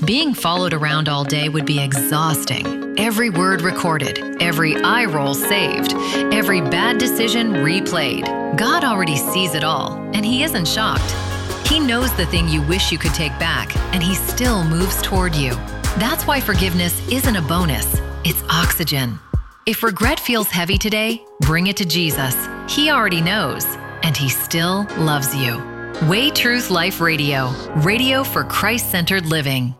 Being followed around all day would be exhausting. Every word recorded, every eye roll saved, every bad decision replayed. God already sees it all, and He isn't shocked. He knows the thing you wish you could take back, and He still moves toward you. That's why forgiveness isn't a bonus, it's oxygen. If regret feels heavy today, bring it to Jesus. He already knows, and He still loves you. Way Truth Life Radio, radio for Christ-centered living.